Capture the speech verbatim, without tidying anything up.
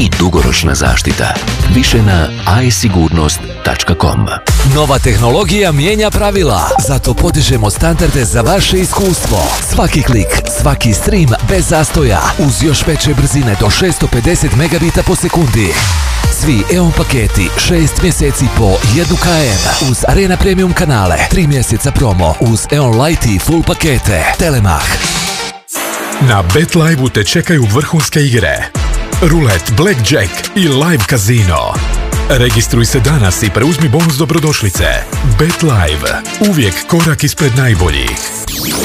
i dugoročna zaštita. Više na a e sigurnost tačka com. Nova tehnologija mijenja pravila, zato podižemo standarde za vaše iskustvo. Svaki klik, svaki stream bez zastoja, uz još veće brzine do šesto pedeset megabita po sekundi. Svi E O N paketi šest mjeseci po jedan kilometar uz Arena Premium kanale, tri mjeseca promo uz E O N Lite i Full pakete. Telemach. Na BetLive-u te čekaju vrhunske igre. Rulet, Blackjack i Live Casino. Registruj se danas i preuzmi bonus dobrodošlice. BetLive. Uvijek korak ispred najboljih.